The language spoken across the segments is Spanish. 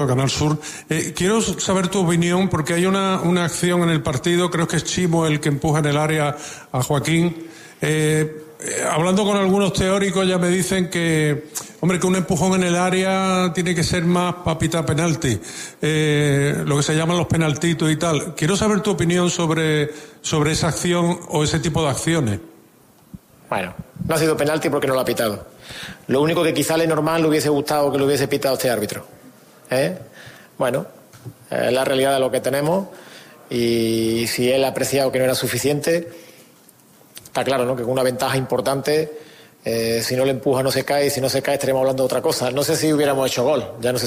Canal Sur. Quiero saber tu opinión porque hay una acción en el partido, creo que es Chimo el que empuja en el área a Joaquín. Hablando con algunos teóricos ya me dicen que, hombre, que un empujón en el área tiene que ser más para pitar penalti, lo que se llaman los penaltitos y tal. Quiero saber tu opinión sobre esa acción o ese tipo de acciones. Bueno, no ha sido penalti porque no lo ha pitado. Lo único que quizá le normal le hubiese gustado que lo hubiese pitado este árbitro. Bueno, es la realidad de lo que tenemos y si él ha apreciado que no era suficiente, está claro, ¿no? Que con una ventaja importante, si no le empuja no se cae y si no se cae estaremos hablando de otra cosa. No sé si hubiéramos hecho gol,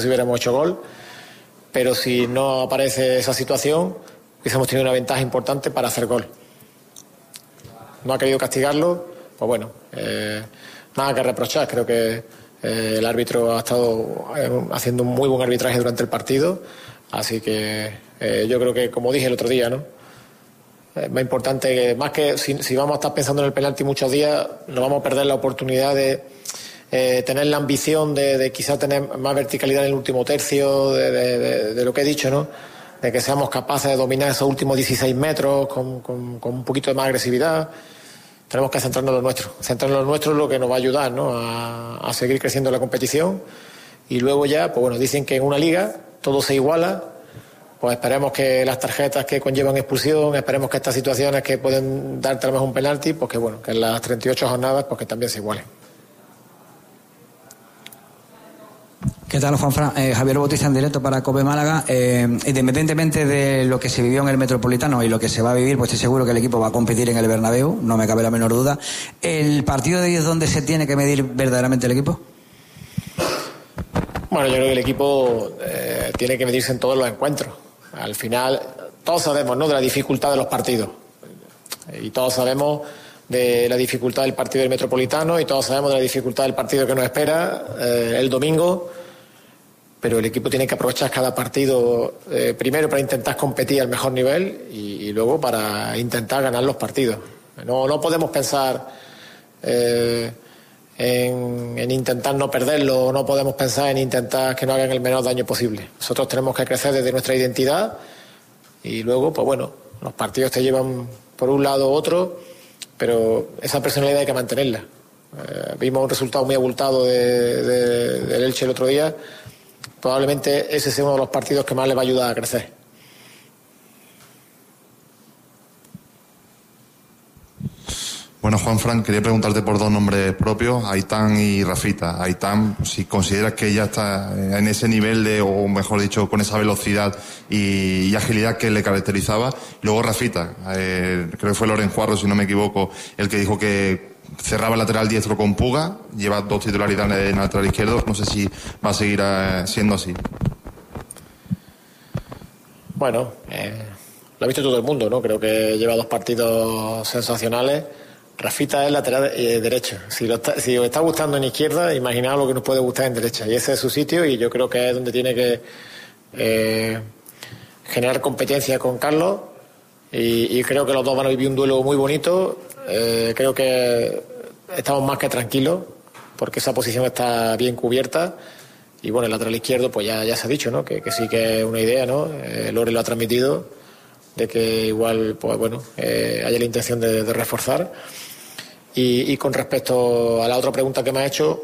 pero si no aparece esa situación hubiésemos tenido una ventaja importante para hacer gol. No ha querido castigarlo, pues bueno, nada que reprochar. Creo que el árbitro ha estado haciendo un muy buen arbitraje durante el partido, así que yo creo que, como dije el otro día, ¿no? Es más importante, más que si vamos a estar pensando en el penalti muchos días, nos vamos a perder la oportunidad de tener la ambición de quizá tener más verticalidad en el último tercio, de lo que he dicho, ¿no? De que seamos capaces de dominar esos últimos 16 metros con un poquito de más agresividad. Tenemos que centrarnos en lo nuestro. Centrarnos en lo nuestro es lo que nos va a ayudar, ¿no? a seguir creciendo la competición. Y luego ya, pues bueno, dicen que en una liga todo se iguala. Pues esperemos que las tarjetas que conllevan expulsión, esperemos que estas situaciones que pueden dar tal vez un penalti, pues que bueno, que en las 38 jornadas, pues que también se igualen. ¿Qué tal, Juanfran? Javier Bautista en directo para COPE Málaga. Independientemente de lo que se vivió en el Metropolitano y lo que se va a vivir, pues estoy seguro que el equipo va a competir en el Bernabéu, no me cabe la menor duda. ¿El partido de hoy es donde se tiene que medir verdaderamente el equipo? Bueno, yo creo que el equipo tiene que medirse en todos los encuentros. Al final, todos sabemos, ¿no?, de la dificultad de los partidos. Y todos sabemos de la dificultad del partido del Metropolitano y todos sabemos de la dificultad del partido que nos espera el domingo. Pero el equipo tiene que aprovechar cada partido primero para intentar competir al mejor nivel y luego para intentar ganar los partidos. No podemos pensar en intentar no perderlo, no podemos pensar en intentar que no hagan el menor daño posible. Nosotros tenemos que crecer desde nuestra identidad y luego, pues bueno, los partidos te llevan por un lado u otro, pero esa personalidad hay que mantenerla. Vimos un resultado muy abultado del Elche el otro día. Probablemente ese sea uno de los partidos que más le va a ayudar a crecer. Bueno, Juanfran, quería preguntarte por dos nombres propios, Aitán y Rafita. Aitán, si consideras que ya está en ese nivel o mejor dicho, con esa velocidad y agilidad que le caracterizaba. Luego Rafita, creo que fue Loren Juarro, si no me equivoco, el que dijo que cerraba el lateral diestro con Puga, lleva 2 titularidades en el lateral izquierdo, no sé si va a seguir siendo así. Bueno, lo ha visto todo el mundo, ¿no? Creo que lleva 2 partidos sensacionales. Rafita es lateral derecho. Si os está gustando en izquierda, imaginaos lo que nos puede gustar en derecha. Y ese es su sitio y yo creo que es donde tiene que generar competencia con Carlos. Y creo que los dos van a vivir un duelo muy bonito. Creo que estamos más que tranquilos porque esa posición está bien cubierta. Y bueno, el lateral izquierdo, pues ya se ha dicho, ¿no? Que sí que es una idea, ¿no? Lore lo ha transmitido, de que igual, pues bueno, haya la intención de reforzar. Y con respecto a la otra pregunta que me ha hecho,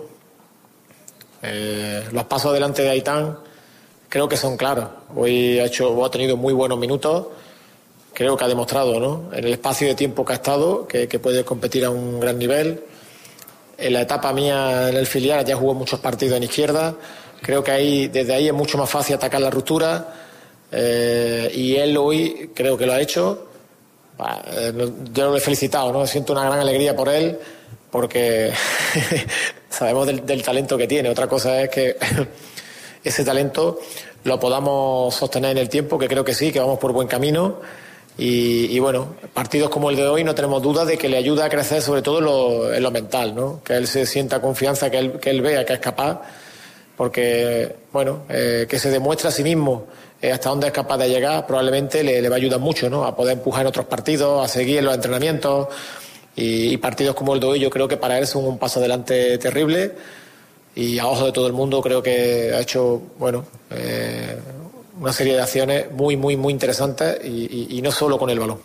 los pasos adelante de Aitán creo que son claros. Hoy ha tenido muy buenos minutos. Creo que ha demostrado, ¿no?, en el espacio de tiempo que ha estado, que puede competir a un gran nivel. En la etapa mía en el filial ya jugó muchos partidos en izquierda. Creo que desde ahí es mucho más fácil atacar la ruptura. Y él hoy creo que lo ha hecho. Yo lo he felicitado, ¿no? Siento una gran alegría por él, porque sabemos del talento que tiene. Otra cosa es que ese talento lo podamos sostener en el tiempo, que creo que sí, que vamos por buen camino. Y bueno, partidos como el de hoy no tenemos duda de que le ayuda a crecer, sobre todo en lo mental, ¿no? Que él se sienta confianza, que él vea que es capaz, porque bueno, que se demuestre a sí mismo hasta dónde es capaz de llegar, probablemente le va a ayudar mucho, ¿no?, a poder empujar en otros partidos, a seguir en los entrenamientos. Y partidos como el de hoy yo creo que para él son un paso adelante terrible. y a ojo de todo el mundo creo que ha hecho, bueno, una serie de acciones muy, muy, muy interesantes y no solo con el balón.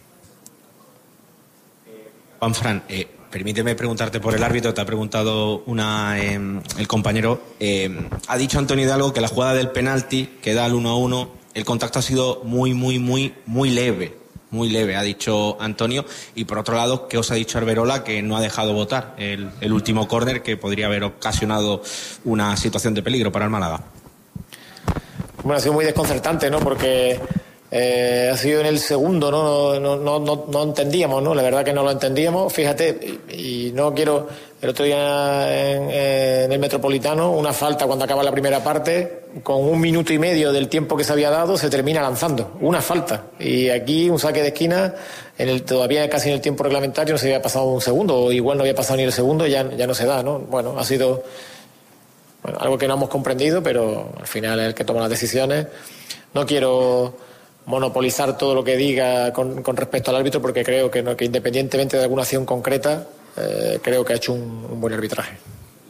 Juanfran, permíteme preguntarte por el árbitro. Te ha preguntado el compañero. Ha dicho Antonio Hidalgo que la jugada del penalti que da al 1-1, el contacto ha sido muy, muy, muy, muy leve. Muy leve, ha dicho Antonio. Y por otro lado, ¿qué os ha dicho Arberola? Que no ha dejado votar el último córner, que podría haber ocasionado una situación de peligro para el Málaga. Bueno, ha sido muy desconcertante, ¿no? Porque ha sido en el segundo, no entendíamos, ¿no? La verdad que no lo entendíamos. Fíjate, y no quiero... El otro día en el Metropolitano, una falta cuando acaba la primera parte, con 1 minuto y medio del tiempo que se había dado, se termina lanzando. Una falta. Y aquí un saque de esquina, todavía casi en el tiempo reglamentario no se había pasado un segundo, o igual no había pasado ni el segundo, ya no se da, ¿no? Bueno, ha sido algo que no hemos comprendido, pero al final es el que toma las decisiones. No quiero monopolizar todo lo que diga con respecto al árbitro, porque creo que independientemente de alguna acción concreta, creo que ha hecho un buen arbitraje.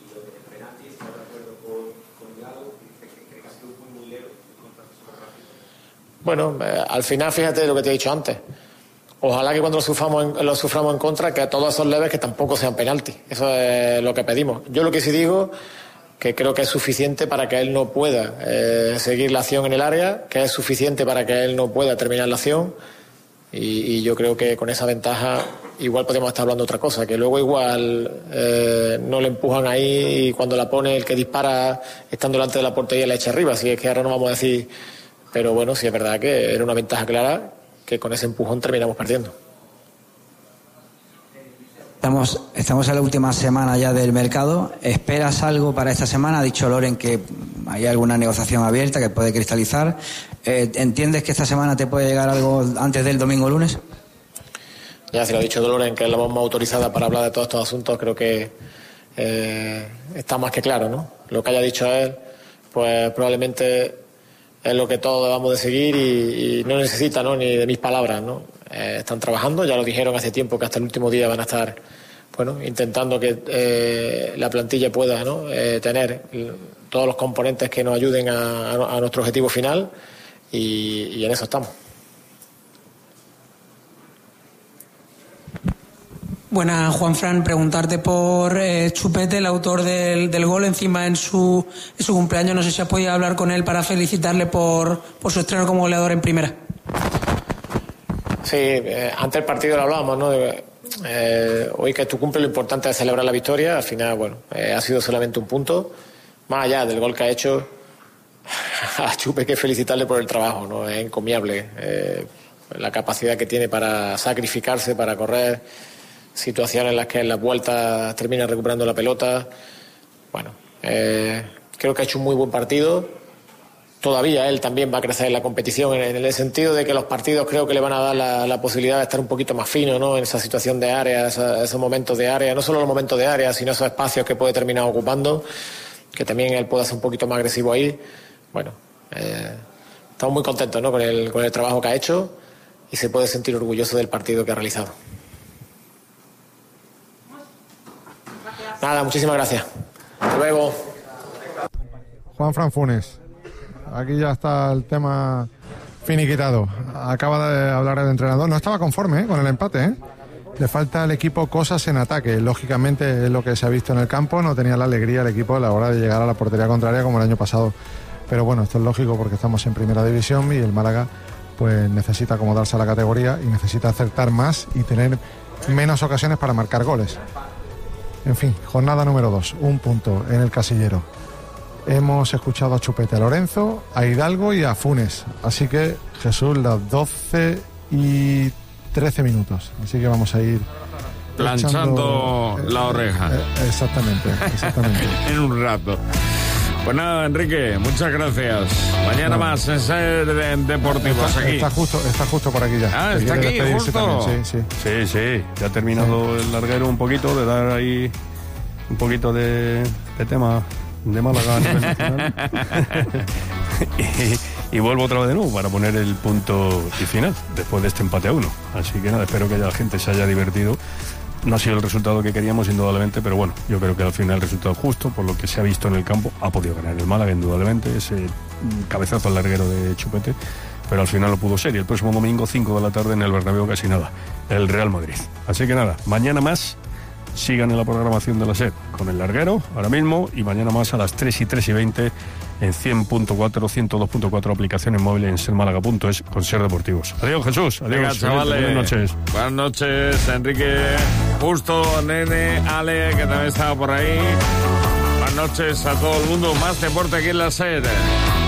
Bueno, al final fíjate lo que te he dicho antes. Ojalá que cuando lo suframos en contra, que a todos esos leves que tampoco sean penaltis. Eso es lo que pedimos. Yo lo que sí digo, que creo que es suficiente para que él no pueda seguir la acción en el área, que es suficiente para que él no pueda terminar la acción, y yo creo que con esa ventaja igual podemos estar hablando de otra cosa, que luego igual no le empujan ahí y cuando la pone el que dispara estando delante de la portería le echa arriba, así es que ahora no vamos a decir, pero bueno, sí es verdad que era una ventaja clara, que con ese empujón terminamos perdiendo. Estamos en la última semana ya del mercado. ¿Esperas algo para esta semana? Ha dicho Loren que hay alguna negociación abierta que puede cristalizar. ¿Entiendes que esta semana te puede llegar algo antes del domingo o lunes? Ya se lo ha dicho Loren, que es la voz más autorizada para hablar de todos estos asuntos. Creo que está más que claro, ¿no? Lo que haya dicho él, pues probablemente es lo que todos debamos de seguir y no necesita, ¿no?, ni de mis palabras, ¿no? Están trabajando, ya lo dijeron hace tiempo que hasta el último día van a estar, bueno, intentando que la plantilla pueda, ¿no?, tener todos los componentes que nos ayuden a nuestro objetivo final y en eso estamos. Buenas, Juanfran, preguntarte por Chupete, el autor del gol, encima en su cumpleaños. No sé si has podido hablar con él para felicitarle por su estreno como goleador en primera. Sí, antes del partido lo hablábamos, ¿no? Hoy que es tu cumple, lo importante es celebrar la victoria. Al final, bueno, ha sido solamente un punto. Más allá del gol que ha hecho, a Chupe hay que felicitarle por el trabajo, ¿no? Es encomiable la capacidad que tiene para sacrificarse, para correr situaciones en las que en las vueltas termina recuperando la pelota. Bueno, creo que ha hecho un muy buen partido. Todavía él también va a crecer en la competición, en el sentido de que los partidos creo que le van a dar la posibilidad de estar un poquito más fino, ¿no?, en esa situación de área, esos momentos de área, no solo los momentos de área, sino esos espacios que puede terminar ocupando, que también él pueda ser un poquito más agresivo ahí. Bueno, estamos muy contentos, ¿no?, con el trabajo que ha hecho y se puede sentir orgulloso del partido que ha realizado. Nada, muchísimas gracias. Hasta luego. Juanfran Funes. Aquí ya está el tema finiquitado. Acaba de hablar el entrenador. No estaba conforme con el empate. Le falta al equipo cosas en ataque. Lógicamente es lo que se ha visto en el campo. No tenía la alegría el equipo a la hora de llegar a la portería contraria como el año pasado. Pero bueno, esto es lógico porque estamos en primera división y el Málaga pues necesita acomodarse a la categoría y necesita acertar más y tener menos ocasiones para marcar goles. En fin, jornada número 2. Un punto en el casillero. Hemos escuchado a Chupete, a Lorenzo, a Hidalgo y a Funes. Así que, Jesús, las 12:13. Así que vamos a ir planchando la oreja. Exactamente. En un rato. Pues nada, Enrique, muchas gracias. Mañana más en Ser Deportivos aquí. Está justo por aquí ya. Ah, está aquí, justo. Sí. Ya ha terminado el larguero un poquito, de dar ahí un poquito de tema de Málaga a nivel nacional. y vuelvo otra vez de nuevo para poner el punto y final después de este empate a 1. Así que nada, espero que la gente se haya divertido No ha sido el resultado que queríamos, indudablemente, pero bueno, yo creo que al final el resultado justo, por lo que se ha visto en el campo, ha podido ganar el Málaga, indudablemente, ese cabezazo al larguero de Chupete, pero al final lo pudo ser. Y el próximo domingo, 5 de la tarde, en el Bernabéu, casi nada, el Real Madrid. Así que nada, mañana más, sigan en la programación de la SER con el larguero, ahora mismo, y mañana más a las 3 y 3 y 20 en 100.4, 102.4 aplicaciones móviles en sermálaga.es con SER Deportivos. Adiós, Jesús. Adiós. Venga, chavales. Buenas noches. Buenas noches, Enrique, Justo, Nene, Ale, que también estaba por ahí. Buenas noches a todo el mundo. Más deporte aquí en la SER. Pero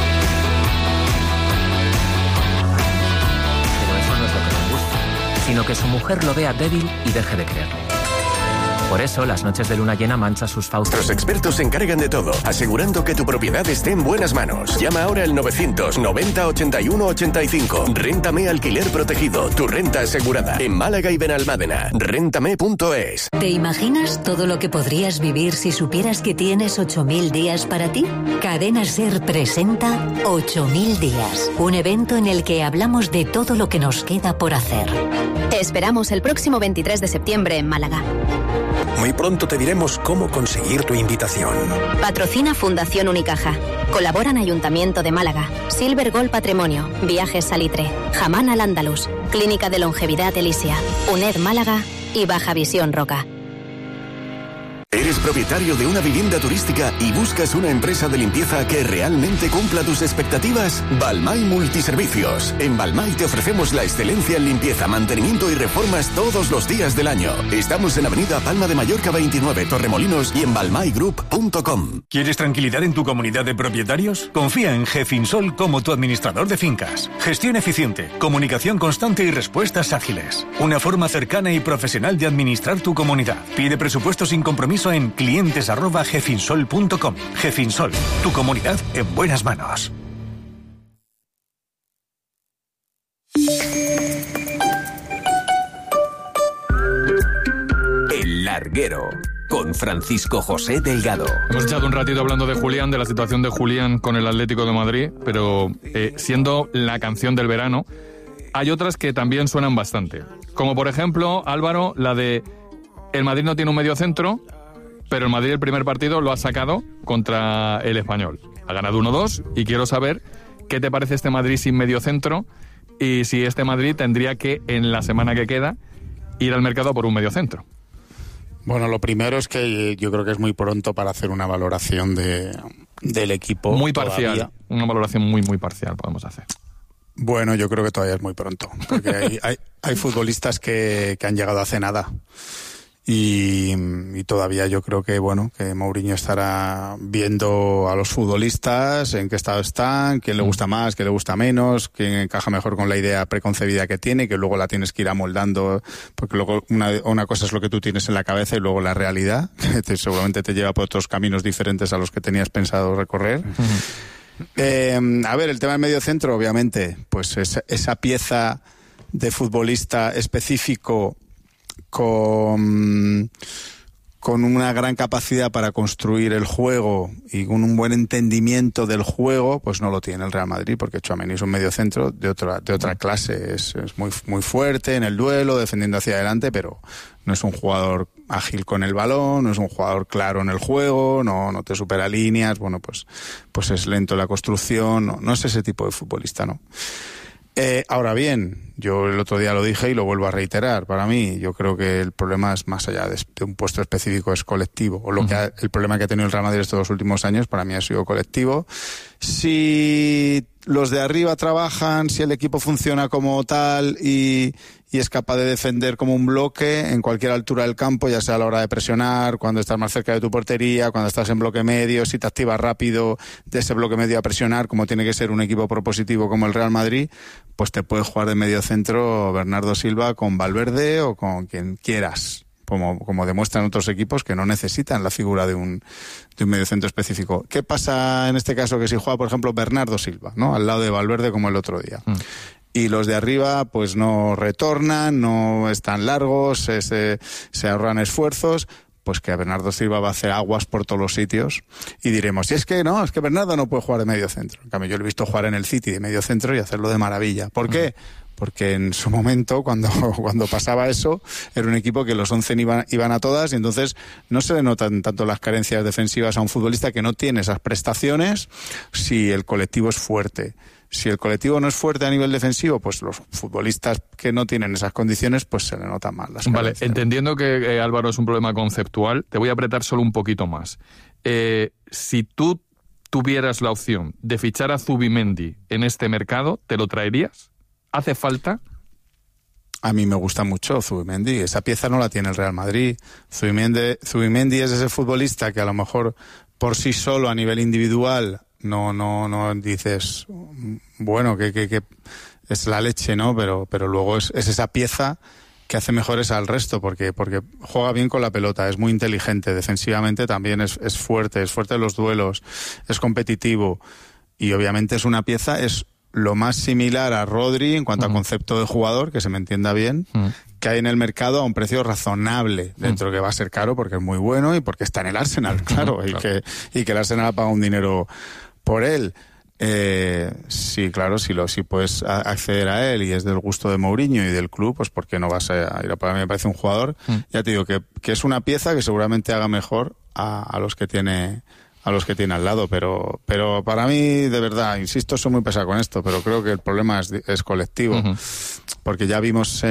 eso no es lo que le gusta, sino que su mujer lo vea débil y deje de creerlo. Por eso, las noches de luna llena mancha sus fauces. Los expertos se encargan de todo, asegurando que tu propiedad esté en buenas manos. Llama ahora al 990 81 85. Réntame Alquiler Protegido, tu renta asegurada. En Málaga y Benalmádena. Réntame.es. ¿Te imaginas todo lo que podrías vivir si supieras que tienes 8.000 días para ti? Cadena SER presenta 8.000 días. Un evento en el que hablamos de todo lo que nos queda por hacer. Te esperamos el próximo 23 de septiembre en Málaga. Muy pronto te diremos cómo conseguir tu invitación. Patrocina Fundación Unicaja. Colaboran Ayuntamiento de Málaga, Silver Gold Patrimonio, Viajes Salitre, Jamán Al Andalus, Clínica de Longevidad Elisia, UNED Málaga y Baja Visión Roca. ¿Eres propietario de una vivienda turística y buscas una empresa de limpieza que realmente cumpla tus expectativas? Balmay Multiservicios. En Balmay te ofrecemos la excelencia en limpieza, mantenimiento y reformas todos los días del año. Estamos en Avenida Palma de Mallorca 29, Torremolinos, y en balmaygroup.com. ¿Quieres tranquilidad en tu comunidad de propietarios? Confía en Gefinsol como tu administrador de fincas. Gestión eficiente, comunicación constante y respuestas ágiles. Una forma cercana y profesional de administrar tu comunidad. Pide presupuesto sin compromiso en clientes@gefinsol.com. Gefinsol, tu comunidad en buenas manos. El Larguero, con Francisco José Delgado. Hemos echado un ratito hablando de Julián, de la situación de Julián con el Atlético de Madrid, pero siendo la canción del verano, hay otras que también suenan bastante. Como por ejemplo, Álvaro, la de el Madrid no tiene un mediocentro, pero el Madrid el primer partido lo ha sacado contra el Español. Ha ganado 1-2 y quiero saber qué te parece este Madrid sin mediocentro y si este Madrid tendría que, en la semana que queda, ir al mercado por un mediocentro. Bueno, lo primero es que yo creo que es muy pronto para hacer una valoración del equipo. Muy parcial, todavía. Una valoración muy parcial podemos hacer. Bueno, yo creo que todavía es muy pronto, porque hay futbolistas que han llegado hace nada. Y todavía yo creo que que Mourinho estará viendo a los futbolistas en qué estado están, quién le gusta más, quién le gusta menos, quién encaja mejor con la idea preconcebida que tiene, que luego la tienes que ir amoldando, porque luego una cosa es lo que tú tienes en la cabeza y luego la realidad, que seguramente te lleva por otros caminos diferentes a los que tenías pensado recorrer. A ver, el tema del mediocentro, obviamente, pues esa pieza de futbolista específico con una gran capacidad para construir el juego y con un buen entendimiento del juego, pues no lo tiene el Real Madrid, porque Tchouaméni es un mediocentro de otra clase, es muy fuerte en el duelo, defendiendo hacia adelante, pero no es un jugador ágil con el balón, no es un jugador claro en el juego, no te supera líneas, pues es lento en la construcción, no es ese tipo de futbolista, ¿no? Ahora bien, yo el otro día lo dije y lo vuelvo a reiterar. Para mí, yo creo que el problema es más allá de un puesto específico, es colectivo. O el problema que ha tenido el Real Madrid estos 2 últimos años, para mí ha sido colectivo. Si los de arriba trabajan, si el equipo funciona como tal y es capaz de defender como un bloque en cualquier altura del campo, ya sea a la hora de presionar, cuando estás más cerca de tu portería, cuando estás en bloque medio, si te activas rápido de ese bloque medio a presionar, como tiene que ser un equipo propositivo como el Real Madrid, pues te puede jugar de medio centro Bernardo Silva con Valverde o con quien quieras, como demuestran otros equipos que no necesitan la figura de un mediocentro específico. ¿Qué pasa en este caso? Que si juega, por ejemplo, Bernardo Silva, ¿no?, al lado de Valverde como el otro día. Y los de arriba pues no retornan, no están largos, se ahorran esfuerzos, pues que Bernardo Silva va a hacer aguas por todos los sitios y diremos, si es que Bernardo no puede jugar de medio centro. En cambio, yo lo he visto jugar en el City de medio centro y hacerlo de maravilla. ¿Por qué? porque en su momento, cuando pasaba eso, era un equipo que los 11 iban a todas, y entonces no se le notan tanto las carencias defensivas a un futbolista que no tiene esas prestaciones si el colectivo es fuerte. Si el colectivo no es fuerte a nivel defensivo, pues los futbolistas que no tienen esas condiciones, pues se le notan más las carencias. Vale, entendiendo que Álvaro es un problema conceptual, te voy a apretar solo un poquito más. Si tú tuvieras la opción de fichar a Zubimendi en este mercado, ¿te lo traerías? ¿Hace falta? A mí me gusta mucho Zubimendi. Esa pieza no la tiene el Real Madrid. Zubimendi es ese futbolista que a lo mejor por sí solo a nivel individual no dices, bueno, que es la leche, ¿no? Pero luego es esa pieza que hace mejores al resto, porque juega bien con la pelota, es muy inteligente, defensivamente también es fuerte en los duelos, es competitivo, y obviamente es una pieza, es lo más similar a Rodri en cuanto a concepto de jugador, que se me entienda bien, que hay en el mercado a un precio razonable, dentro que va a ser caro porque es muy bueno y porque está en el Arsenal, claro, y que el Arsenal ha pagado un dinero por él. Sí, claro, si puedes acceder a él y es del gusto de Mourinho y del club, pues ¿por qué no vas a ir a por él? Me parece un jugador, ya te digo, que es una pieza que seguramente haga mejor a los que tiene al lado, pero para mí, de verdad, insisto, soy muy pesado con esto, pero creo que el problema es colectivo, porque ya vimos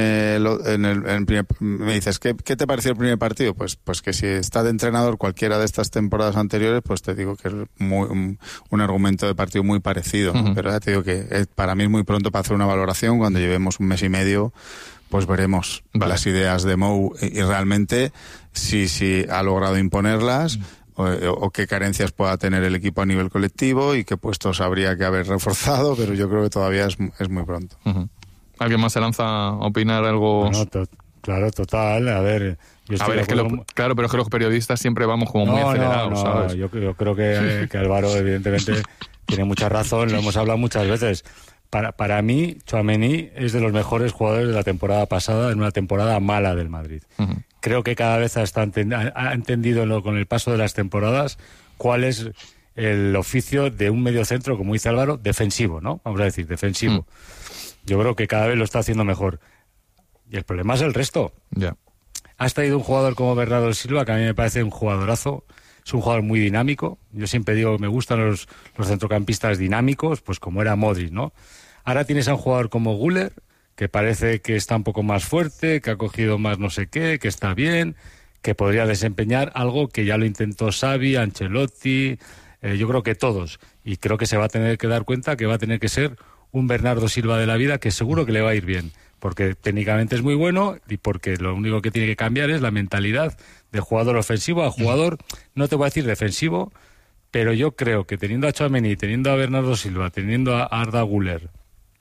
me dices, ¿qué te pareció el primer partido? Pues que si está de entrenador cualquiera de estas temporadas anteriores, pues te digo que es un argumento de partido muy parecido, pero ya te digo que para mí es muy pronto para hacer una valoración. Cuando llevemos un mes y medio, pues veremos las ideas de Mou y realmente si ha logrado imponerlas, o qué carencias pueda tener el equipo a nivel colectivo y qué puestos habría que haber reforzado, pero yo creo que todavía es muy pronto. ¿Alguien más se lanza a opinar algo? Bueno, claro, total. A ver, claro, pero es que los periodistas siempre vamos como muy acelerados, ¿sabes? Yo creo que Álvaro, evidentemente, tiene mucha razón, lo hemos hablado muchas veces. Para mí, Tchouaméni es de los mejores jugadores de la temporada pasada, en una temporada mala del Madrid. Creo que cada vez ha entendido con el paso de las temporadas cuál es el oficio de un mediocentro, como dice Álvaro, defensivo, ¿no? Vamos a decir, defensivo. Yo creo que cada vez lo está haciendo mejor. Y el problema es el resto. Has traído un jugador como Bernardo Silva, que a mí me parece un jugadorazo. Es un jugador muy dinámico. Yo siempre digo que me gustan los centrocampistas dinámicos, pues como era Modric, ¿no? Ahora tienes a un jugador como Güler, que parece que está un poco más fuerte, que ha cogido más no sé qué, que está bien, que podría desempeñar algo que ya lo intentó Xavi, Ancelotti, yo creo que todos. Y creo que se va a tener que dar cuenta que va a tener que ser un Bernardo Silva de la vida, que seguro que le va a ir bien, porque técnicamente es muy bueno y porque lo único que tiene que cambiar es la mentalidad de jugador ofensivo a jugador, no te voy a decir defensivo, pero yo creo que teniendo a Tchouaméni, teniendo a Bernardo Silva, teniendo a Arda Güler,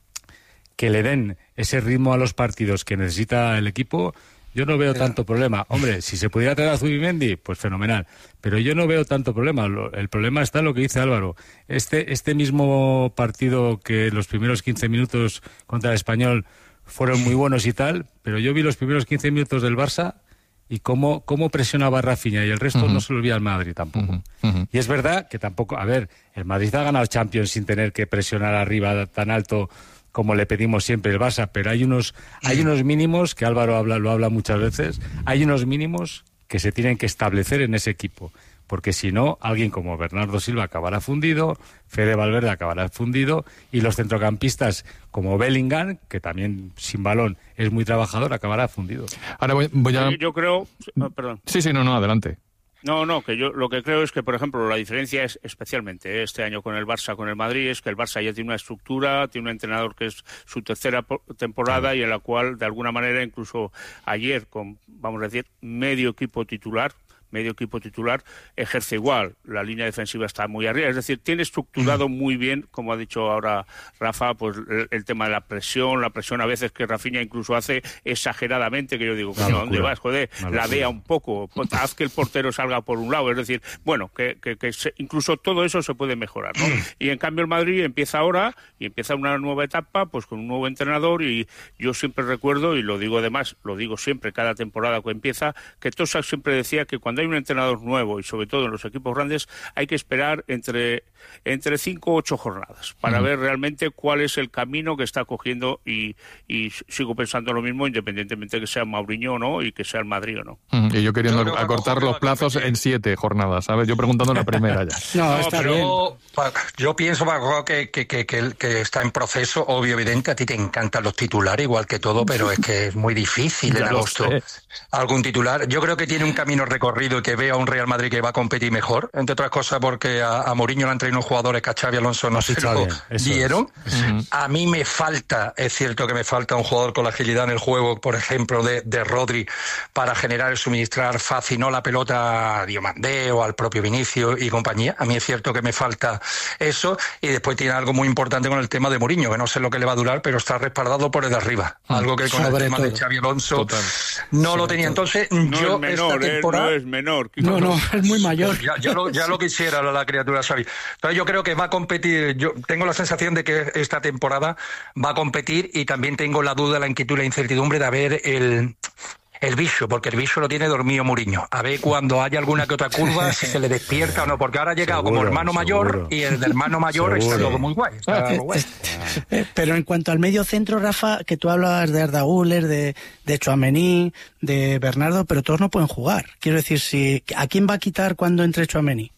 que le den ese ritmo a los partidos que necesita el equipo, yo no veo tanto problema. Hombre, si se pudiera traer a Zubimendi, pues fenomenal. Pero yo no veo tanto problema. El problema está en lo que dice Álvaro. Este mismo partido, que los primeros 15 minutos contra el Español fueron muy buenos y tal, pero yo vi los primeros 15 minutos del Barça y cómo presionaba Rafinha, y el resto no se lo vi al Madrid tampoco. Y es verdad que tampoco... A ver, el Madrid ha ganado Champions sin tener que presionar arriba tan alto como le pedimos siempre el Barça, pero hay unos mínimos, que Álvaro lo habla muchas veces, hay unos mínimos que se tienen que establecer en ese equipo, porque si no, alguien como Bernardo Silva acabará fundido, Fede Valverde acabará fundido, y los centrocampistas como Bellingham, que también sin balón es muy trabajador, acabará fundido. Ahora voy a... Yo creo... perdón. Sí, no, adelante. No, que yo lo que creo es que, por ejemplo, la diferencia es, especialmente este año con el Barça, con el Madrid, es que el Barça ya tiene una estructura, tiene un entrenador que es su tercera temporada y en la cual, de alguna manera, incluso ayer, con, vamos a decir, medio equipo titular, ejerce igual. La línea defensiva está muy arriba. Es decir, tiene estructurado muy bien, como ha dicho ahora Rafa, pues el tema de la presión a veces que Rafinha incluso hace exageradamente, que yo digo, ¿a dónde vas? Joder, ladea un poco, haz que el portero salga por un lado. Es decir, bueno, que incluso todo eso se puede mejorar, ¿no? Y en cambio el Madrid empieza ahora, y empieza una nueva etapa, pues con un nuevo entrenador, y yo siempre recuerdo, y lo digo además, lo digo siempre, cada temporada que empieza, que Tosak siempre decía que cuando cuando hay un entrenador nuevo y sobre todo en los equipos grandes hay que esperar entre 5 o 8 jornadas para ver realmente cuál es el camino que está cogiendo y sigo pensando lo mismo independientemente que sea Mourinho o no y que sea el Madrid o no. Y yo queriendo acortar los plazos en 7 jornadas, ¿sabes? Yo preguntando la primera ya. No, está bien. Yo pienso, Paco, que está en proceso, obvio, evidente. A ti te encantan los titulares, igual que todo, pero es que es muy difícil en agosto algún titular. Yo creo que tiene un camino recorrido y que veo a un Real Madrid que va a competir mejor, entre otras cosas porque a Mourinho le han traído unos jugadores que a Xabi Alonso no se lo dieron. A mí me falta, es cierto que me falta un jugador con la agilidad en el juego, por ejemplo, de Rodri, para generar y suministrar fácil no la pelota a Diomandé o al propio Vinicius y compañía. A mí es cierto que me falta eso, y después tiene algo muy importante con el tema de Mourinho, que no sé lo que le va a durar, pero está respaldado por el de arriba. Algo que con el tema de Xabi Alonso no lo tenía. Entonces, yo es menor, esta temporada... no es menor. No, es muy mayor. Ya lo quisiera la criatura Xavi. Entonces yo creo que va a competir. Yo tengo la sensación de que esta temporada va a competir, y también tengo la duda, la inquietud, la incertidumbre de ver el bicho, porque el bicho lo tiene dormido Mourinho. A ver cuando haya alguna que otra curva, si se le despierta o no, porque ahora ha llegado como hermano mayor, y el de hermano mayor está todo muy guay. Pero en cuanto al medio centro, Rafa, que tú hablabas de Arda Güler, de Tchouaméni, de Bernardo, pero todos no pueden jugar. Quiero decir, ¿a quién va a quitar cuando entre Tchouaméni?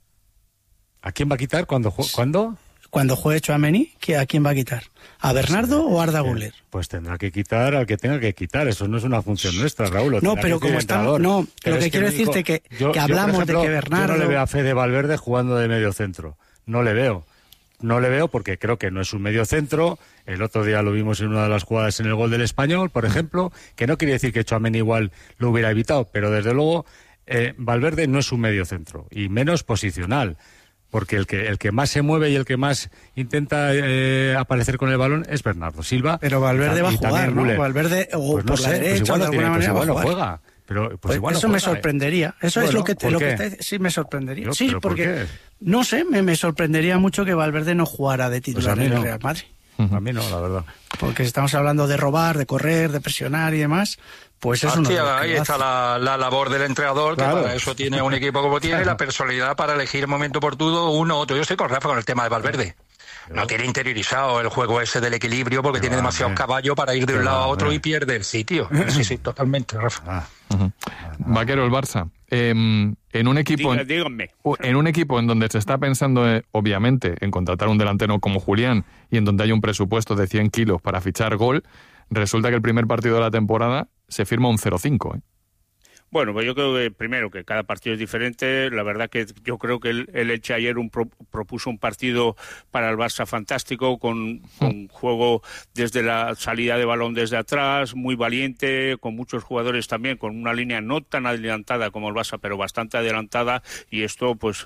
¿A quién va a quitar cuando? Cuando juegue Tchouaméni, ¿a quién va a quitar? ¿A Bernardo o a Arda Güler? Pues tendrá que quitar al que tenga que quitar. Eso no es una función nuestra, Raúl. No, pero como estamos... No, pero lo que quiero decirte que hablamos por ejemplo, de que Bernardo... Yo no le veo a Fede Valverde jugando de medio centro. No le veo. No le veo porque creo que no es un medio centro. El otro día lo vimos en una de las jugadas en el gol del Español, por ejemplo, que no quiere decir que Tchouaméni igual lo hubiera evitado, pero desde luego Valverde no es un medio centro, y menos posicional. Porque el que más se mueve y el que más intenta aparecer con el balón es Bernardo Silva. Pero Valverde va a jugar, ¿no? Valverde o pues no por la derecha, de alguna manera va a jugar. Juega. Pero pues igual eso me sorprendería. Eso es lo que sí me sorprendería. Sí, porque no sé, me sorprendería mucho que Valverde no jugara de titular en el Real Madrid. A mí no, la verdad. Porque estamos hablando de robar, de correr, de presionar y demás. Pues eso ahí está la labor del entrenador, que para eso tiene un equipo como tiene, la personalidad para elegir el momento oportuno, uno u otro. Yo estoy con Rafa con el tema de Valverde. No tiene interiorizado el juego ese del equilibrio, porque tiene demasiados caballos para ir de un lado a otro y pierde el sitio. Sí, totalmente, Rafa. Vaquero, el Barça. En un equipo en un equipo en donde se está pensando, obviamente, en contratar un delantero como Julián, y en donde hay un presupuesto de 100 kilos para fichar gol, resulta que el primer partido de la temporada se firma un 0-5, Bueno, pues yo creo que primero que cada partido es diferente. La verdad que yo creo que el Elche ayer propuso un partido para el Barça fantástico, con juego desde la salida de balón desde atrás, muy valiente, con muchos jugadores también, con una línea no tan adelantada como el Barça, pero bastante adelantada, y esto pues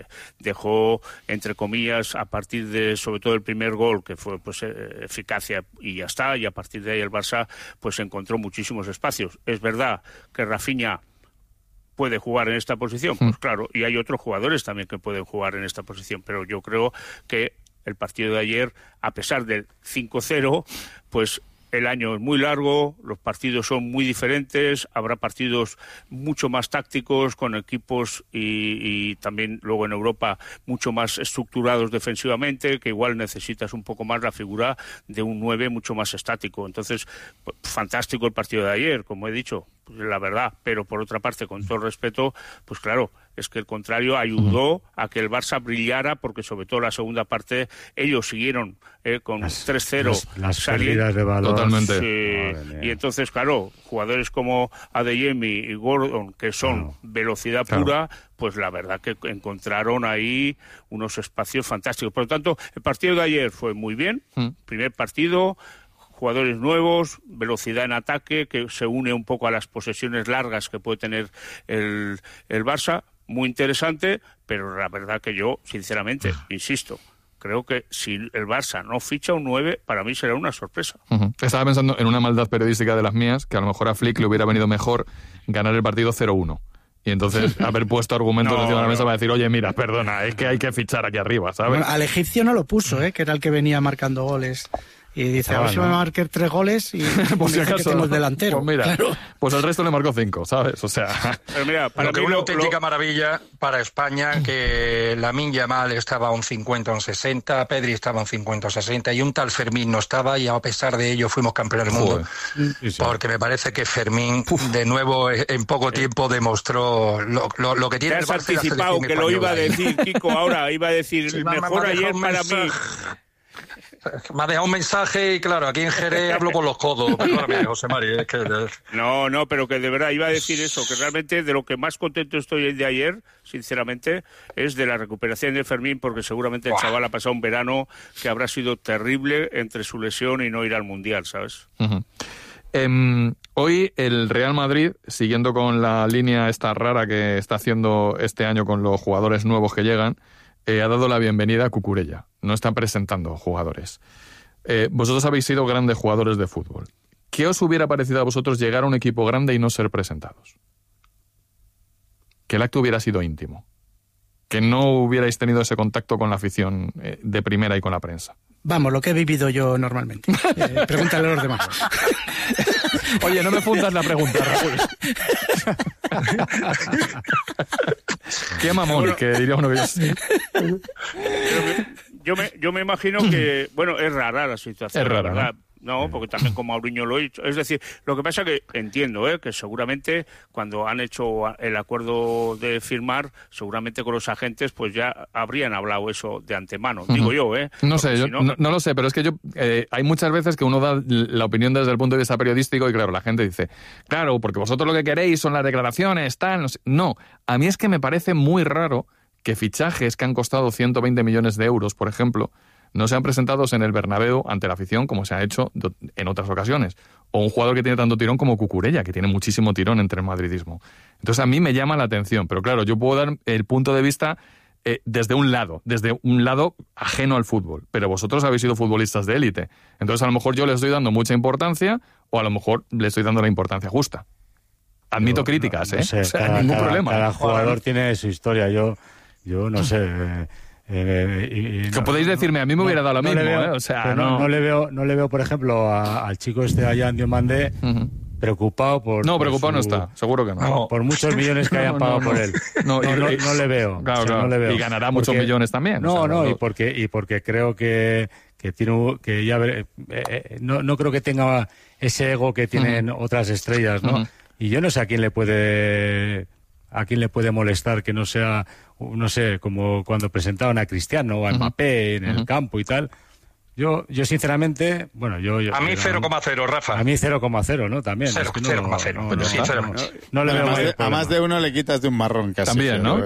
dejó, entre comillas, a partir de sobre todo el primer gol, que fue pues eficacia y ya está, y a partir de ahí el Barça pues encontró muchísimos espacios. Es verdad que Rafinha puede jugar en esta posición, pues claro, y hay otros jugadores también que pueden jugar en esta posición, pero yo creo que el partido de ayer, a pesar del 5-0, pues el año es muy largo, los partidos son muy diferentes, habrá partidos mucho más tácticos, con equipos y también luego en Europa mucho más estructurados defensivamente, que igual necesitas un poco más la figura de un 9 mucho más estático. Entonces, fantástico el partido de ayer, como he dicho, la verdad, pero por otra parte, con todo el respeto, pues claro, es que el contrario ayudó a que el Barça brillara, porque sobre todo la segunda parte ellos siguieron con 3-0 las pérdidas de balón. Totalmente. Y entonces, claro, jugadores como Adeyemi y Gordon, que son velocidad pura, pues la verdad que encontraron ahí unos espacios fantásticos. Por lo tanto, el partido de ayer fue muy bien, primer partido, jugadores nuevos, velocidad en ataque, que se une un poco a las posesiones largas que puede tener el Barça, muy interesante, pero la verdad que yo, sinceramente, insisto, creo que si el Barça no ficha un 9, para mí será una sorpresa. Estaba pensando en una maldad periodística de las mías, que a lo mejor a Flick le hubiera venido mejor ganar el partido 0-1. Y entonces haber puesto argumentos encima de la mesa para decir, oye, mira, perdona, es que hay que fichar aquí arriba, ¿sabes? Bueno, al egipcio no lo puso, que era el que venía marcando goles Y dice, a ver si me marque 3 goles y por si acaso que tengo el delantero. Pues mira, claro. pues el resto le marcó 5, ¿sabes? O sea... Pero mira, para mí una auténtica maravilla para España, que Lamine Yamal estaba a un 50, un 60, Pedri estaba a un 50, un 60, y un tal Fermín no estaba, y a pesar de ello fuimos campeones del mundo. Porque me parece que Fermín, de nuevo, en poco tiempo demostró lo que tiene el Barça. Te has anticipado que lo iba a decir, Kiko, ahora iba a decir, sí, mejor ayer para mí. Me ha dejado un mensaje y claro, aquí en Jerez hablo con los codos. Perdóname, José Mari, es que... No, pero que de verdad iba a decir eso, que realmente de lo que más contento estoy de ayer, sinceramente, es de la recuperación de Fermín, porque seguramente el chaval ha pasado un verano que habrá sido terrible entre su lesión y no ir al Mundial, ¿sabes? Hoy el Real Madrid, siguiendo con la línea esta rara que está haciendo este año con los jugadores nuevos que llegan, ha dado la bienvenida a Cucurella. No está presentando jugadores. Vosotros habéis sido grandes jugadores de fútbol. ¿Qué os hubiera parecido a vosotros llegar a un equipo grande y no ser presentados? Que el acto hubiera sido íntimo. Que no hubierais tenido ese contacto con la afición de primera y con la prensa. Vamos, lo que he vivido yo normalmente. Pregúntale a los demás. Oye, no me fundas la pregunta, Raúl. Qué mamón, que diría uno que yo sé. Yo me imagino que, bueno, es rara la situación. Es rara, ¿verdad? No, porque también con Mauriño lo he hecho. Es decir, lo que pasa que entiendo, que seguramente cuando han hecho el acuerdo de firmar, seguramente con los agentes pues ya habrían hablado eso de antemano. Digo yo, No sé, yo no lo sé, pero es que hay muchas veces que uno da la opinión desde el punto de vista periodístico y claro, la gente dice, claro, porque vosotros lo que queréis son las declaraciones, tal, no sé. No, a mí es que me parece muy raro que fichajes que han costado 120 millones de euros, por ejemplo, no sean presentados en el Bernabéu ante la afición como se ha hecho en otras ocasiones. O un jugador que tiene tanto tirón como Cucurella, que tiene muchísimo tirón entre el madridismo. Entonces a mí me llama la atención, pero claro, yo puedo dar el punto de vista desde un lado ajeno al fútbol. Pero vosotros habéis sido futbolistas de élite. Entonces a lo mejor yo les estoy dando mucha importancia o a lo mejor le estoy dando la importancia justa. Admito críticas, no sé, o sea, ningún problema. Cada jugador tiene su historia. Yo no sé... que podéis decirme, a mí me hubiera dado lo mismo, veo, o sea, no le veo, por ejemplo, al chico allá en Diomandé preocupado por... No, preocupado no está, seguro que no. Por muchos millones que hayan pagado por él. No le veo. Claro, no le veo. Y ganará muchos millones también. Y porque creo que tiene que ya no creo que tenga ese ego que tienen otras estrellas, ¿no? Y yo no sé a quién le puede molestar que no sea, no sé, como cuando presentaban a Cristiano o a Mbappé en el campo y tal. Yo sinceramente, bueno, a mí 0,0, Rafa. A mí 0,0 , ¿no? También. 0,0, pero sí, 0,0. No le veo a más de uno le quitas de un marrón casi. También, ¿no?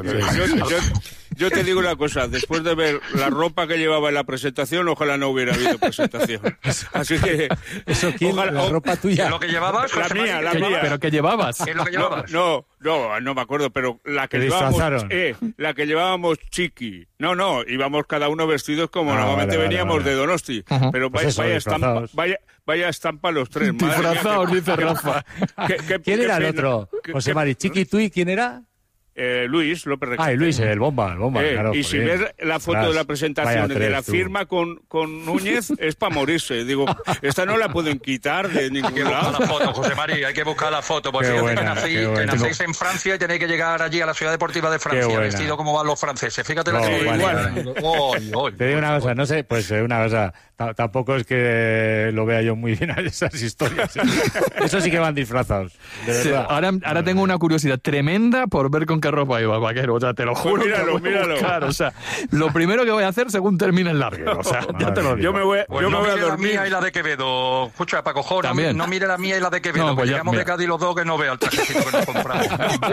Yo te digo una cosa, después de ver la ropa que llevaba en la presentación, ojalá no hubiera habido presentación. Así que... ¿Eso quién? Ojalá, ¿La ropa tuya? ¿Lo que llevabas? La mía. ¿Pero qué llevabas? ¿Qué es lo que llevabas? No me acuerdo, pero la que llevábamos Chiqui. No, íbamos cada uno vestidos como normalmente veníamos de Donosti. Pero pues vaya estampa los tres. Disfrazados, dice Rafa. ¿Quién era el otro? José Mari, Chiqui, ¿tú y quién era? Luis López Requete. Luis, el bomba, claro. Y si ves la foto de la presentación de la firma con Núñez, es para morirse. Digo, esta no la pueden quitar de ningún lado. La foto, José Mari, hay que buscar la foto. Porque fíjate que nacéis en Francia y tenéis que llegar allí a la ciudad deportiva de Francia, vestido como van los franceses. Fíjate la que igual. Te digo una cosa, no sé, pues una cosa, tampoco es que lo vea yo muy bien a esas historias. Eso sí que van disfrazados, de verdad. Ahora tengo una curiosidad tremenda por ver con qué ropa iba, vaquero, o sea, te lo juro. Pues míralo. Claro, o sea, lo primero que voy a hacer según termine el larguero, o sea, ya te lo digo. Yo me voy a dormir. La mía y la de Quevedo. Escucha, Paco Jora, no mire la mía y la de Quevedo, no, pues que llegamos de Cádiz los dos que no vea el trajecito que nos compramos.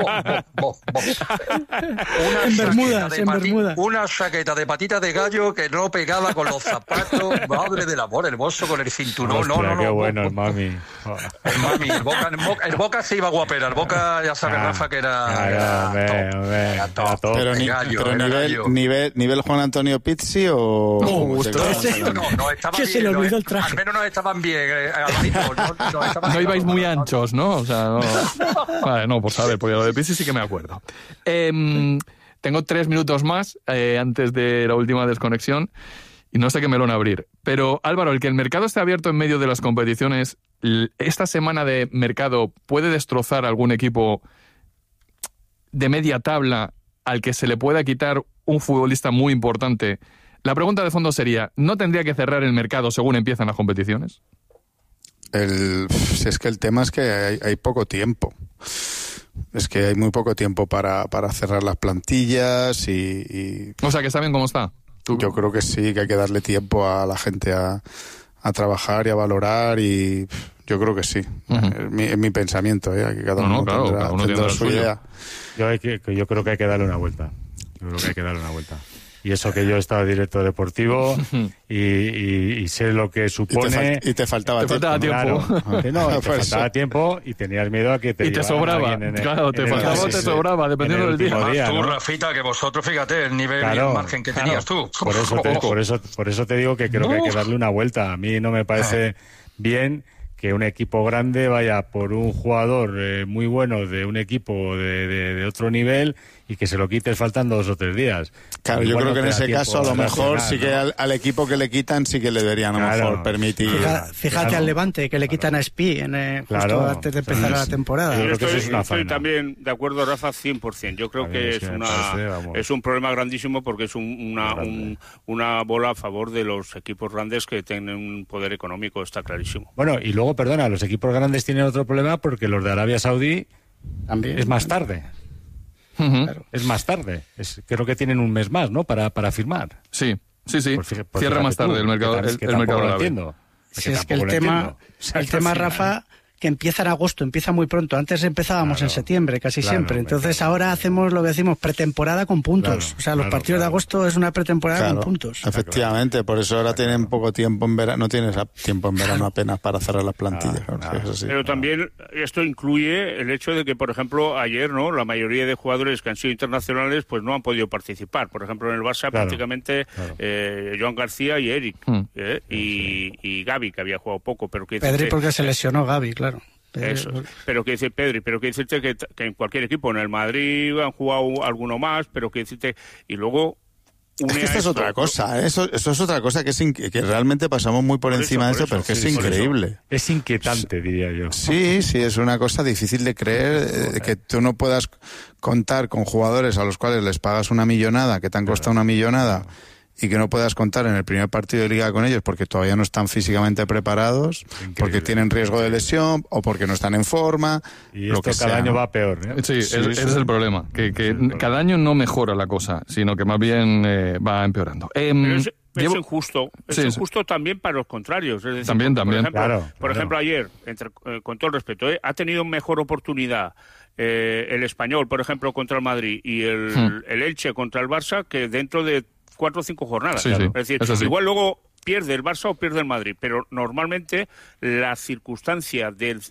Una chaqueta de patita de gallo que no pegaba con los zapatos. Madre del amor, el bolso con el cinturón. Hostia, qué bueno el mami. El Boca se iba guapera. El Boca, ya sabes, Rafa, que era... Pero nivel Juan Antonio Pizzi o... No, estaba que bien, se le olvidó el traje. Al menos no estaban bien. No ibais muy anchos, ¿no? O sea, no. Vale, no, pues a ver, porque lo de Pizzi sí que me acuerdo. Tengo 3 minutos más antes de la última desconexión. y no sé qué melón abrir. Pero, Álvaro, el que el mercado esté abierto en medio de las competiciones, esta semana de mercado puede destrozar algún equipo de media tabla al que se le pueda quitar un futbolista muy importante. La pregunta de fondo sería, ¿no tendría que cerrar el mercado según empiezan las competiciones? Es que el tema es que hay poco tiempo. Es que hay muy poco tiempo para cerrar las plantillas y... O sea, que está bien cómo está. Yo creo que sí, que hay que darle tiempo a la gente a trabajar y a valorar, y yo creo que sí. Es mi pensamiento, ¿eh? Que cada uno tendrá su idea. Yo creo que hay que darle una vuelta. Y eso que yo estaba director deportivo y sé lo que supone... Y te faltaba tiempo. Claro, te faltaba tiempo y tenías miedo a que te... Y te sobraba, te faltaba o te sobraba, dependiendo del día. Tú, Rafita, que vosotros, fíjate, el nivel y el margen que tenías tú. Por eso te digo que creo que hay que darle una vuelta. A mí no me parece bien que un equipo grande vaya por un jugador muy bueno de un equipo de otro nivel y que se lo quites faltando 2 o 3 días. Claro, yo creo que en ese caso a lo mejor sí que al equipo que le quitan sí que le deberían a lo mejor permitir. Fíjate al Levante, que le quitan a Espí justo antes de empezar la temporada. Yo estoy también de acuerdo, Rafa, 100%. Yo creo que es un problema grandísimo, porque es una bola a favor de los equipos grandes que tienen un poder económico, está clarísimo. Bueno, y luego, perdona, los equipos grandes tienen otro problema, porque los de Arabia Saudí también es más tarde. Claro, es más tarde. Creo que tienen un mes más, ¿no? Para firmar. Sí. Cierra más tarde el mercado. El mercado lo entiendo. Si es que el tema, Rafa, que empieza en agosto, empieza muy pronto. Antes empezábamos en septiembre, casi siempre. Entonces ahora hacemos lo que decimos, pretemporada con puntos. Los partidos de agosto es una pretemporada con puntos. Efectivamente, por eso ahora tienen poco tiempo en verano. No tienes tiempo en verano apenas para cerrar las plantillas. Pero también esto incluye el hecho de que, por ejemplo, ayer, ¿no?, la mayoría de jugadores que han sido internacionales pues no han podido participar. Por ejemplo, en el Barça prácticamente Joan García y Eric y Gavi, que había jugado poco. Pero que Pedri porque se lesionó Gavi, claro. Eso. Pero que dice Pedri, pero que decirte que en cualquier equipo, en el Madrid han jugado alguno más, pero que decirte, y luego es que esta es otra cosa, eso es otra cosa que realmente pasamos muy por encima de eso, pero que es increíble. Es inquietante, diría yo. Sí, es una cosa difícil de creer, que tú no puedas contar con jugadores a los cuales les pagas una millonada, que te han costado una millonada, y que no puedas contar en el primer partido de liga con ellos porque todavía no están físicamente preparados, porque tienen riesgo de lesión o porque no están en forma. Y esto cada año va peor, ¿eh? Sí, ese es el problema, que cada año no mejora la cosa, sino que más bien va empeorando. Pero es injusto, injusto también para los contrarios. Es decir, también. Por ejemplo, ayer, con todo el respeto, ha tenido mejor oportunidad el Español, por ejemplo, contra el Madrid, y el Elche contra el Barça, que dentro de 4 o 5 jornadas. Es decir, igual luego pierde el Barça o pierde el Madrid, pero normalmente la circunstancia del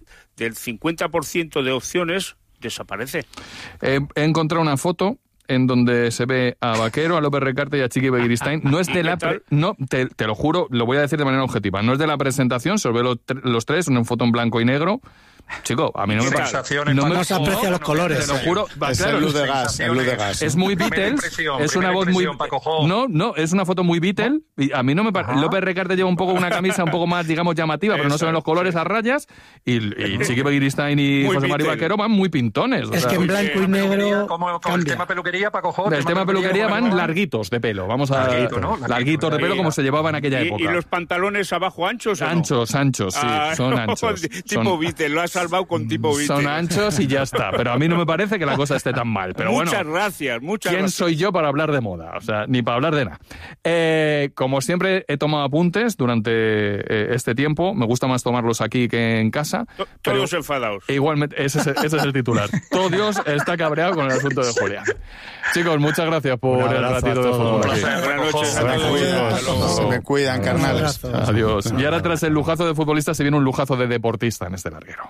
50% de opciones desaparece. He encontrado una foto en donde se ve a Vaquero, a López Recarte y a Chiqui Begiristain. No es de la... te lo juro, lo voy a decir de manera objetiva. No es de la presentación, se ve los tres, una foto en blanco y negro. Chico, a mí no me pasa. No se aprecian los colores. Te lo juro. Es el luz de gas. Es muy Beatles. Es una voz muy... No, es una foto muy Beatles. Y a mí no me parece... López Recarte lleva un poco una camisa un poco más, digamos, llamativa, pero no se ven los colores a rayas. Y Chiqui Begiristain y José María Vaquero van muy pintones. Es que en blanco y negro como el tema peluquería, Paco. El tema peluquería van larguitos de pelo. Vamos a... Larguitos de pelo como se llevaba en aquella época. ¿Y los pantalones abajo anchos o no? Anchos, sí. Son anchos. Tipo Beatles, lo has salvado con tipo Beatles. Son anchos y ya está. Pero a mí no me parece que la cosa esté tan mal. Pero muchas gracias. ¿Quién soy yo para hablar de moda? O sea, ni para hablar de nada. Como siempre, he tomado apuntes durante este tiempo. Me gusta más tomarlos aquí que en casa. Todos enfadados. Igualmente, ese es el titular. Todo Dios está cabreado con el asunto de Julián. Chicos, muchas gracias por el ratito de fútbol. Buenas noches. Se me cuidan, carnales. Adiós. Y ahora, tras el lujazo de futbolista, se viene un lujazo de deportista en este larguero.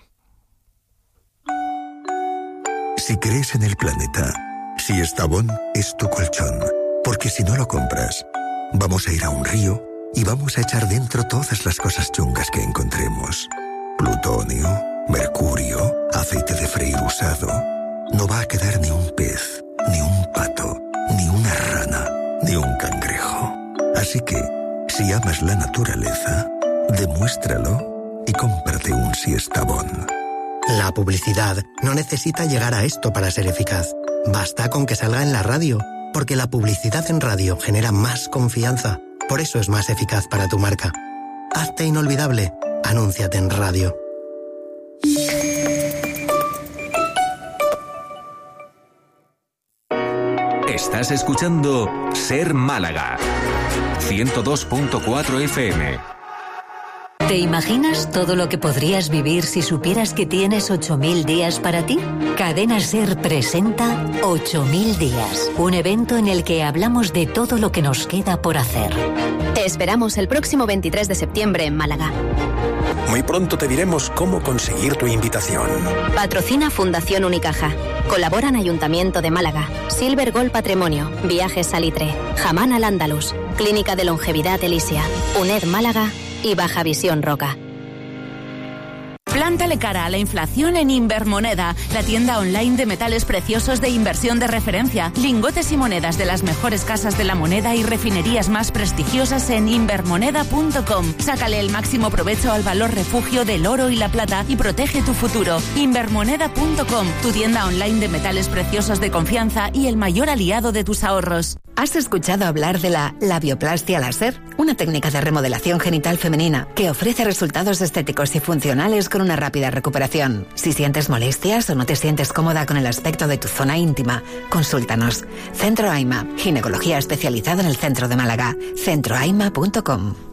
Si crees en el planeta, si Estrabón es tu colchón, porque si no lo compras, vamos a ir a un río y vamos a echar dentro todas las cosas chungas que encontremos. Plutonio, mercurio, aceite de freír usado. No va a quedar ni un pez, ni un pato, ni una rana, ni un cangrejo. Así que, Si amas la naturaleza, demuéstralo y cómprate un Siestabón. La publicidad no necesita llegar a esto para ser eficaz. Basta con que salga en la radio, porque la publicidad en radio genera más confianza. Por eso es más eficaz para tu marca. Hazte inolvidable. Anúnciate en radio. Estás escuchando Ser Málaga. 102.4 FM. ¿Te imaginas todo lo que podrías vivir si supieras que tienes 8.000 días para ti? Cadena SER presenta 8.000 días, un evento en el que hablamos de todo lo que nos queda por hacer. Te esperamos el próximo 23 de septiembre en Málaga. Muy pronto te diremos cómo conseguir tu invitación. Patrocina Fundación Unicaja. Colaboran Ayuntamiento de Málaga, Silver Gold Patrimonio, Viajes Salitre, Jamán al Andalus, Clínica de Longevidad Elisia, UNED Málaga y Baja Visión Roca. Plántale cara a la inflación en Invermoneda, la tienda online de metales preciosos de inversión de referencia. Lingotes y monedas de las mejores casas de la moneda y refinerías más prestigiosas en invermoneda.com. Sácale el máximo provecho al valor refugio del oro y la plata y protege tu futuro. Invermoneda.com, tu tienda online de metales preciosos de confianza y el mayor aliado de tus ahorros. ¿Has escuchado hablar de la labioplastia láser? Una técnica de remodelación genital femenina que ofrece resultados estéticos y funcionales con una rápida recuperación. Si sientes molestias o no te sientes cómoda con el aspecto de tu zona íntima, consúltanos. Centro AIMA, ginecología especializada en el centro de Málaga. centroaima.com.